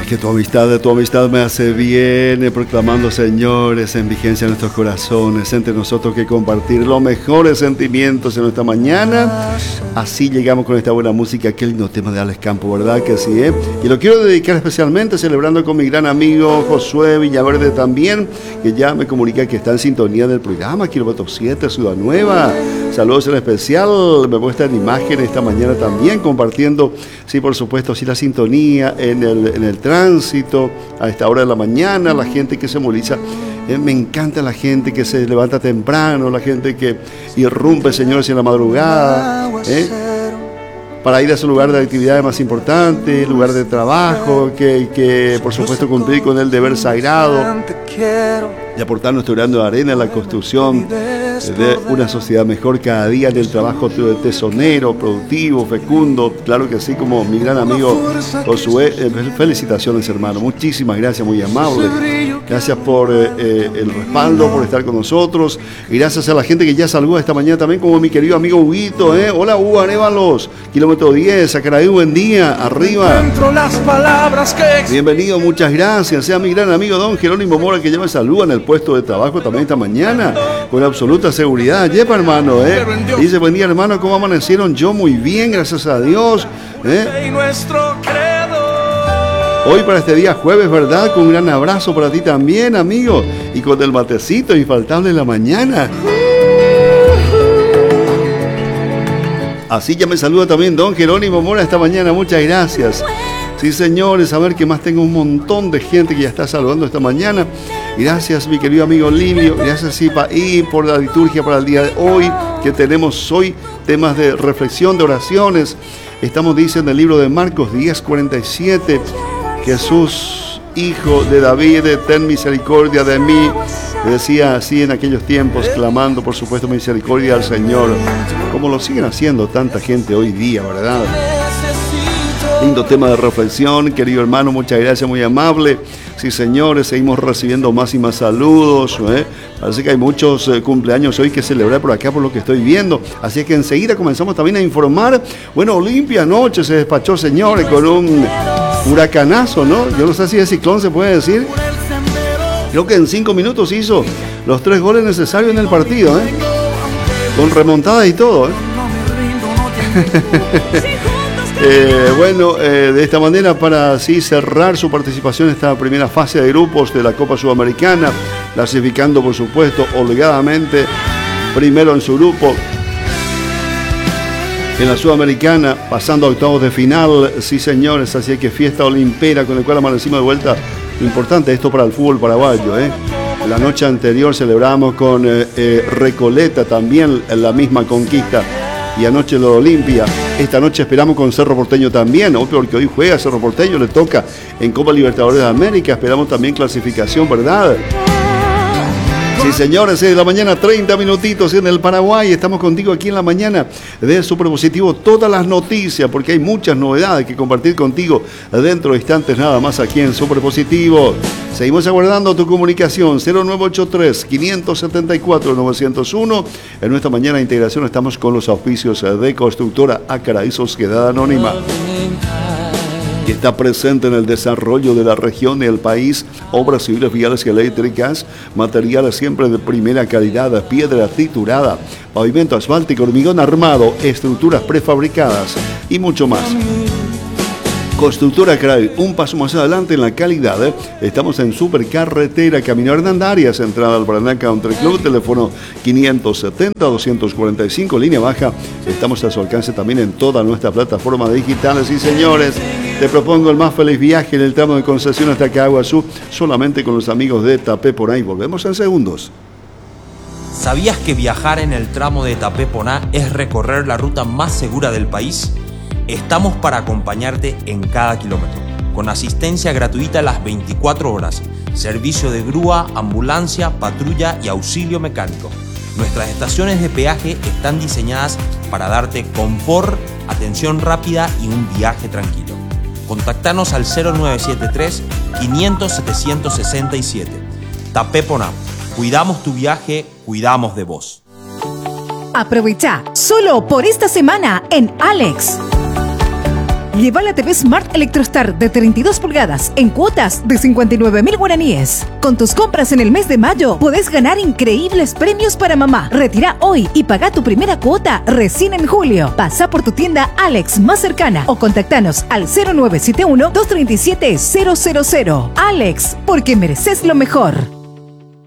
que tu amistad me hace bien, proclamando, señores, en vigencia en nuestros corazones, entre nosotros que compartir los mejores sentimientos en nuestra mañana. Así llegamos con esta buena música, qué lindo tema de Alex Campo, ¿verdad que sí? Y lo quiero dedicar especialmente celebrando con mi gran amigo Josué Villaverde también, que ya me comunica que está en sintonía del programa, Kilómetro 7, Ciudad Nueva. Saludos en especial, me muestran imágenes esta mañana también, compartiendo, sí, por supuesto, sí, la sintonía en el tránsito, a esta hora de la mañana, la gente que se moviliza. Me encanta la gente que se levanta temprano, la gente que irrumpe, señores, en la madrugada, para ir a su lugar de actividades más importante, lugar de trabajo, que por supuesto cumplir con el deber sagrado y aportar nuestro grano de arena en la construcción de una sociedad mejor cada día, en el trabajo tesonero, productivo, fecundo. Claro que sí, como mi gran amigo Josué. Felicitaciones, hermano, muchísimas gracias, muy amable. Gracias por el respaldo, por estar con nosotros. Y gracias a la gente que ya saludó esta mañana también, como mi querido amigo Huguito. Hola, Hugo Arévalos, kilómetro 10, Sacaraí, buen día, arriba. Bienvenido, muchas gracias. Sea mi gran amigo don Jerónimo Mora, que ya me saluda en el puesto de trabajo también esta mañana, con absoluta seguridad. Yepa, hermano, dice, buen día, hermano, ¿cómo amanecieron? Yo muy bien, gracias a Dios. Hoy para este día jueves, ¿verdad? Con un gran abrazo para ti también, amigo. Y con el matecito infaltable en la mañana. Así ya me saluda también don Jerónimo Mora esta mañana. Muchas gracias. Sí, señores, a ver que más tengo un montón de gente que ya está saludando esta mañana. Gracias, mi querido amigo Livio. Gracias, Ipaí, por la liturgia para el día de hoy, que tenemos hoy temas de reflexión, de oraciones. Estamos, dice en el libro de Marcos 10:47, Jesús, hijo de David, ten misericordia de mí. Decía así en aquellos tiempos, clamando, por supuesto, misericordia al Señor, como lo siguen haciendo tanta gente hoy día, ¿verdad? Lindo tema de reflexión, querido hermano, muchas gracias, muy amable. Sí, señores, seguimos recibiendo más y más saludos. Parece que hay muchos cumpleaños hoy que celebrar por acá, por lo que estoy viendo. Así que enseguida comenzamos también a informar. Bueno, Olimpia anoche se despachó, señores, con un huracanazo, ¿no? Yo no sé si de ciclón se puede decir. Creo que en 5 minutos hizo los 3 goles necesarios en el partido, con remontada y todo, de esta manera, para así cerrar su participación en esta primera fase de grupos de la Copa Sudamericana, clasificando, por supuesto, holgadamente primero en su grupo en la Sudamericana, pasando a octavos de final. Sí, señores, así que fiesta olimpera con el cual amanecimos de vuelta. Importante esto para el fútbol paraguayo, La noche anterior celebramos con Recoleta también la misma conquista, y anoche lo Olimpia. Esta noche esperamos con Cerro Porteño también, porque hoy juega Cerro Porteño, le toca en Copa Libertadores de América. Esperamos también clasificación, ¿verdad? Sí, señores, de la mañana, 30 minutitos en el Paraguay. Estamos contigo aquí en la mañana de Superpositivo. Todas las noticias, porque hay muchas novedades que compartir contigo dentro de instantes nada más aquí en Superpositivo. Seguimos aguardando tu comunicación, 0983-574-901. En nuestra mañana de integración estamos con los auspicios de Constructora Acaraí Sociedad Anónima, que está presente en el desarrollo de la región y el país. Obras civiles, viales y eléctricas, materiales siempre de primera calidad, piedra triturada, pavimento asfáltico, hormigón armado, estructuras prefabricadas y mucho más. Constructora Acaraí, un paso más adelante en la calidad. Estamos en Supercarretera, Camino Hernán Arias, entrada al Paraná Country Club, teléfono 570-245, línea baja. Estamos a su alcance también en todas nuestras plataformas digitales. Y señores, te propongo el más feliz viaje en el tramo de concesión hasta Caguazú, solamente con los amigos de Tapé-Poná. Volvemos en segundos. ¿Sabías que viajar en el tramo de Tapé-Poná es recorrer la ruta más segura del país? Estamos para acompañarte en cada kilómetro, con asistencia gratuita las 24 horas, servicio de grúa, ambulancia, patrulla y auxilio mecánico. Nuestras estaciones de peaje están diseñadas para darte confort, atención rápida y un viaje tranquilo. Contactanos al 0973-500-767. Tapé-Poná. Cuidamos tu viaje, cuidamos de vos. Aprovecha solo por esta semana en Alex. Lleva la TV Smart Electrostar de 32 pulgadas en cuotas de 59.000 guaraníes. Con tus compras en el mes de mayo, podés ganar increíbles premios para mamá. Retira hoy y paga tu primera cuota recién en julio. Pasa por tu tienda Alex más cercana o contactanos al 0971-237-000. Alex, porque mereces lo mejor.